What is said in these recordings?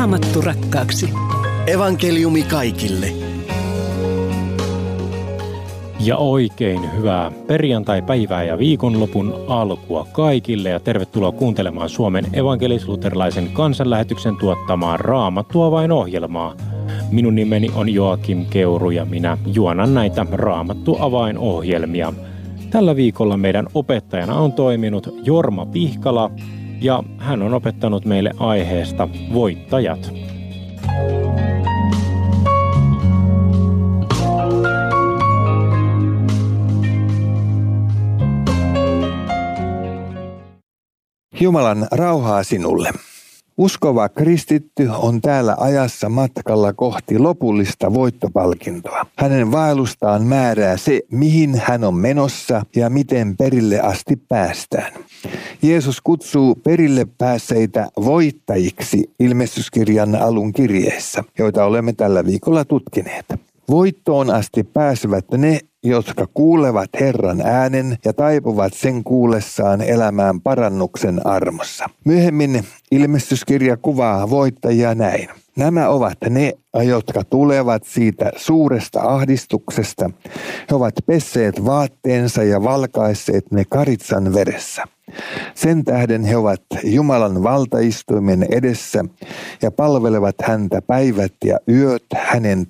Raamattu rakkaaksi. Evankeliumi kaikille. Ja oikein hyvää perjantai-päivää ja viikonlopun alkua kaikille ja tervetuloa kuuntelemaan Suomen evankelis-luterilaisen kansanlähetyksen tuottamaa Raamattu-avain-ohjelmaa. Minun nimeni on Joakim Keuru ja minä juonan näitä Raamattu-avain-ohjelmia. Tällä viikolla meidän opettajana on toiminut Jorma Pihkala ja hän on opettanut meille aiheesta voittajat. Jumalan rauhaa sinulle. Uskova kristitty on täällä ajassa matkalla kohti lopullista voittopalkintoa. Hänen vaellustaan määrää se, mihin hän on menossa ja miten perille asti päästään. Jeesus kutsuu perille päässeitä voittajiksi ilmestyskirjan alun kirjeessä, joita olemme tällä viikolla tutkineet. Voittoon asti pääsevät ne, jotka kuulevat Herran äänen ja taipuvat sen kuullessaan elämään parannuksen armossa. Myöhemmin ilmestyskirja kuvaa voittajia näin. Nämä ovat ne, jotka tulevat siitä suuresta ahdistuksesta. He ovat pesseet vaatteensa ja valkaisseet ne karitsan veressä. Sen tähden he ovat Jumalan valtaistuimen edessä ja palvelevat häntä päivät ja yöt hänen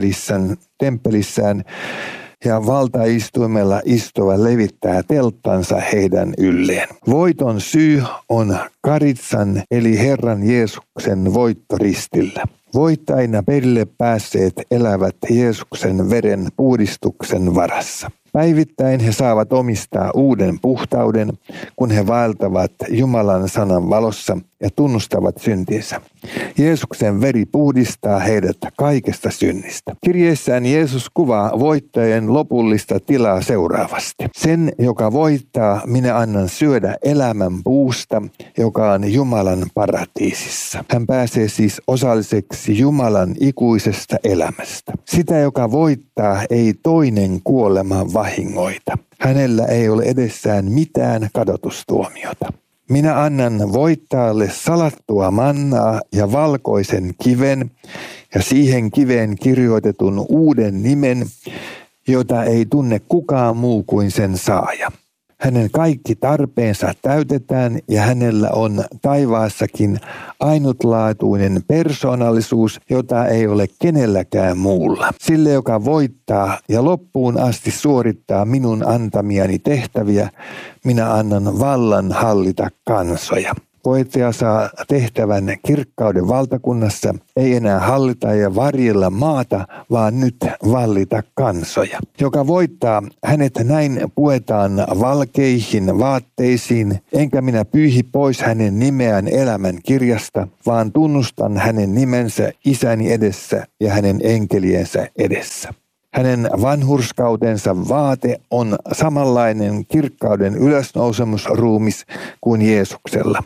temppelissään ja valtaistuimella istuva levittää telttansa heidän ylleen. Voiton syy on karitsan eli Herran Jeesuksen voitto ristillä. Voittajina perille päässeet elävät Jeesuksen veren puhdistuksen varassa. Päivittäin he saavat omistaa uuden puhtauden, kun he vaeltavat Jumalan sanan valossa ja tunnustavat syntinsä. Jeesuksen veri puhdistaa heidät kaikesta synnistä. Kirjeessään Jeesus kuvaa voittajien lopullista tilaa seuraavasti. Sen, joka voittaa, minä annan syödä elämän puusta, joka on Jumalan paratiisissa. Hän pääsee siis osalliseksi Jumalan ikuisesta elämästä. Sitä, joka voittaa, ei toinen kuolema vahingoita. Hänellä ei ole edessään mitään kadotustuomiota. Minä annan voittajalle salattua mannaa ja valkoisen kiven ja siihen kiveen kirjoitetun uuden nimen, jota ei tunne kukaan muu kuin sen saaja. Hänen kaikki tarpeensa täytetään ja hänellä on taivaassakin ainutlaatuinen persoonallisuus, jota ei ole kenelläkään muulla. Sille, joka voittaa ja loppuun asti suorittaa minun antamiani tehtäviä, minä annan vallan hallita kansoja. Voittaja saa tehtävän kirkkauden valtakunnassa, ei enää hallita ja varjella maata, vaan nyt vallita kansoja. Joka voittaa, hänet näin puetaan valkeihin vaatteisiin, enkä minä pyyhi pois hänen nimeään elämän kirjasta, vaan tunnustan hänen nimensä Isäni edessä ja hänen enkeliensä edessä. Hänen vanhurskautensa vaate on samanlainen kirkkauden ylösnousemusruumis kuin Jeesuksella.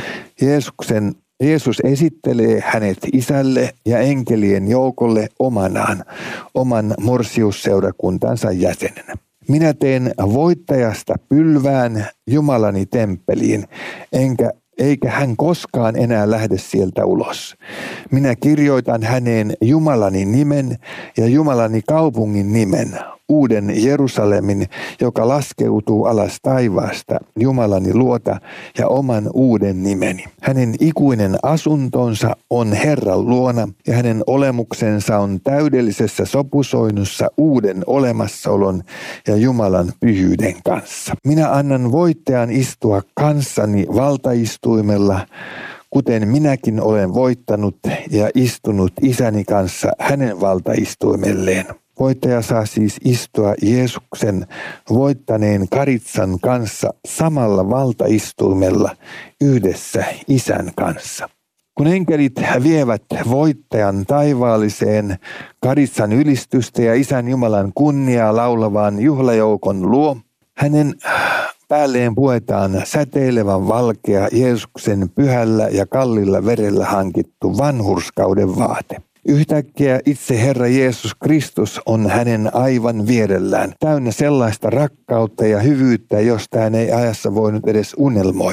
Jeesus esittelee hänet Isälle ja enkelien joukolle oman morsiusseurakuntansa jäsenenä. Minä teen voittajasta pylvään Jumalani temppeliin, eikä hän koskaan enää lähde sieltä ulos. Minä kirjoitan häneen Jumalani nimen ja Jumalani kaupungin nimen, uuden Jerusalemin, joka laskeutuu alas taivaasta, Jumalani luota ja oman uuden nimeni. Hänen ikuinen asuntonsa on Herran luona ja hänen olemuksensa on täydellisessä sopusoinnussa uuden olemassaolon ja Jumalan pyhyyden kanssa. Minä annan voittajan istua kanssani valtaistuimella, kuten minäkin olen voittanut ja istunut Isäni kanssa hänen valtaistuimelleen. Voittaja saa siis istua Jeesuksen voittaneen karitsan kanssa samalla valtaistuimella yhdessä Isän kanssa. Kun enkelit vievät voittajan taivaalliseen karitsan ylistystä ja Isän Jumalan kunniaa laulavaan juhlajoukon luo, hänen päälleen puetaan säteilevän valkea Jeesuksen pyhällä ja kallilla verellä hankittu vanhurskauden vaate. Yhtäkkiä itse Herra Jeesus Kristus on hänen aivan vierellään, täynnä sellaista rakkautta ja hyvyyttä, josta hän ei ajassa voinut edes unelmoida.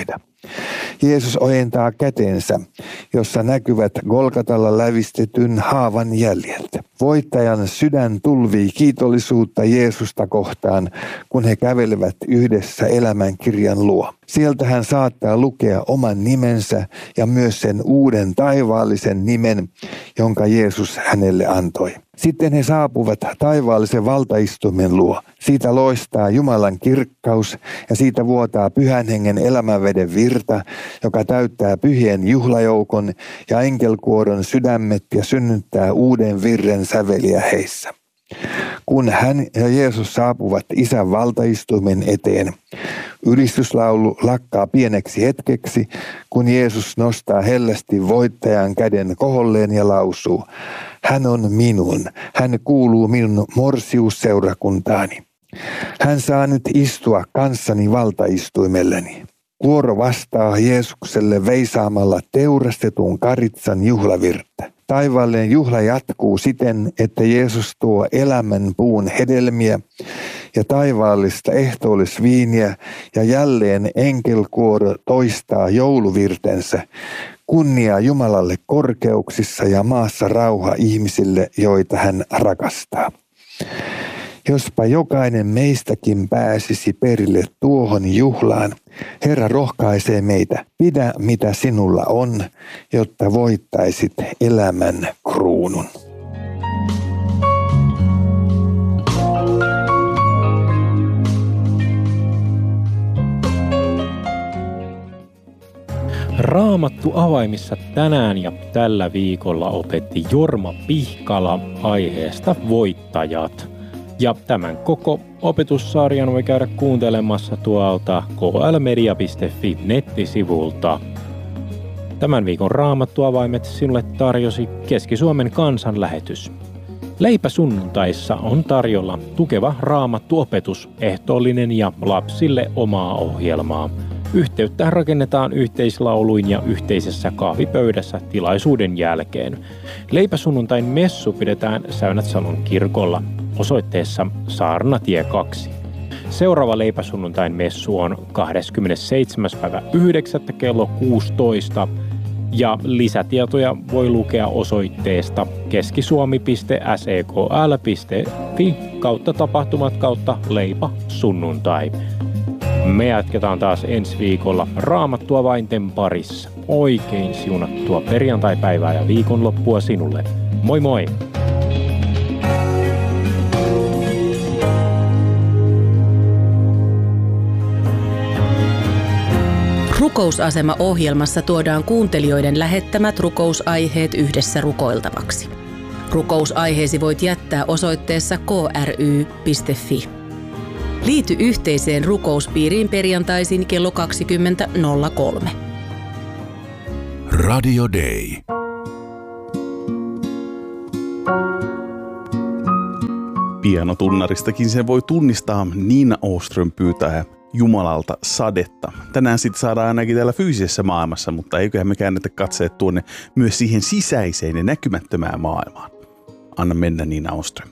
Jeesus ojentaa kätensä, jossa näkyvät Golgatalla lävistetyn haavan jäljet. Voittajan sydän tulvii kiitollisuutta Jeesusta kohtaan, kun he kävelevät yhdessä elämänkirjan luo. Sieltä hän saattaa lukea oman nimensä ja myös sen uuden taivaallisen nimen, jonka Jeesus hänelle antoi. Sitten he saapuvat taivaallisen valtaistuimen luo. Siitä loistaa Jumalan kirkkaus ja siitä vuotaa Pyhän Hengen elämänveden virta, joka täyttää pyhien juhlajoukon ja enkelkuoron sydämet ja synnyttää uuden virren säveliä heissä. Kun hän ja Jeesus saapuvat Isän valtaistuimen eteen, ylistyslaulu lakkaa pieneksi hetkeksi, kun Jeesus nostaa hellästi voittajan käden koholleen ja lausuu: hän on minun, hän kuuluu minun morsiusseurakuntaani. Hän saa nyt istua kanssani valtaistuimelleni. Kuoro vastaa Jeesukselle veisaamalla teurastetun karitsan juhlavirttä. Taivaallinen juhla jatkuu siten, että Jeesus tuo elämän puun hedelmiä ja taivaallista ehtoollisviiniä ja jälleen enkelkuoro toistaa jouluvirtensä. Kunnia Jumalalle korkeuksissa ja maassa rauha ihmisille, joita hän rakastaa. Jospa jokainen meistäkin pääsisi perille tuohon juhlaan, Herra rohkaisee meitä, pidä mitä sinulla on, jotta voittaisit elämän kruunun. Raamattu avaimissa tänään ja tällä viikolla opetti Jorma Pihkala aiheesta voittajat. Ja tämän koko opetussarjan voi käydä kuuntelemassa tuolta klmedia.fi nettisivulta. Tämän viikon Raamattuavaimet sinulle tarjosi Keski-Suomen kansanlähetys. Leipäsunnuntaissa on tarjolla tukeva raamattuopetus, ehtoollinen ja lapsille omaa ohjelmaa. Yhteyttä rakennetaan yhteislauluin ja yhteisessä kahvipöydässä tilaisuuden jälkeen. Leipäsunnuntain messu pidetään Säynätsalon kirkolla osoitteessa Saarnatie 2. Seuraava leipäsunnuntain messu on 27.9. kello 16. Ja lisätietoja voi lukea osoitteesta keskisuomi.sekl.fi/tapahtumat/leipasunnuntai. Me jatketaan taas ensi viikolla Raamattuavainten parissa. Oikein siunattua perjantaipäivää ja viikonloppua sinulle. Moi moi! Rukousasema-ohjelmassa tuodaan kuuntelijoiden lähettämät rukousaiheet yhdessä rukoiltavaksi. Rukousaiheesi voit jättää osoitteessa kry.fi. Liity yhteiseen rukouspiiriin perjantaisin kello 20.03. Radio Day. Pianotunnaristakin sen voi tunnistaa, Nina Åström pyytää Jumalalta sadetta. Tänään sitten saadaan ainakin täällä fyysisessä maailmassa, mutta eiköhän me käännetä katseet tuonne myös siihen sisäiseen ja näkymättömään maailmaan. Anna mennä, Nina Åström.